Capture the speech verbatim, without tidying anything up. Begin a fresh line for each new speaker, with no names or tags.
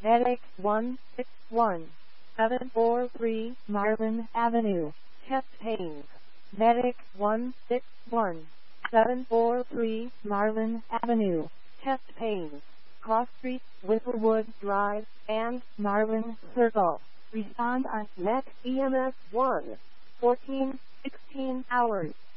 Medic one six one, seven four three Marvin Avenue, chest pains. Medic one six one, seven four three Marvin Avenue, chest pains. Cross Street, Whistlewood Drive, and Marvin Circle. Respond on Met E M S one, fourteen, sixteen hours.